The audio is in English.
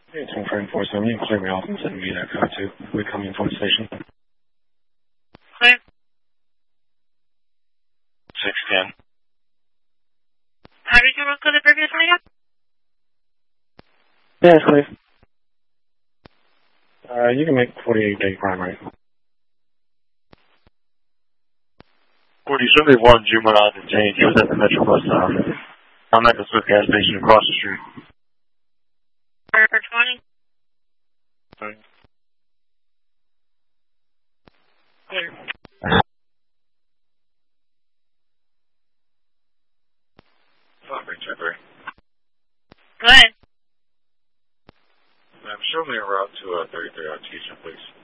Hey, it's Frank 47. You can clear me off and send me that code too. We come in from the station. Clear. 610. How did you work with the previous one again? Yeah, it's clear. You can make 48-day primary. 4071 Juvenile detained. He was at the Metro bus stop. I'm at the Swift gas station across the street. For 20? Clear. Go ahead. Show me a route to 33 Artesian, please.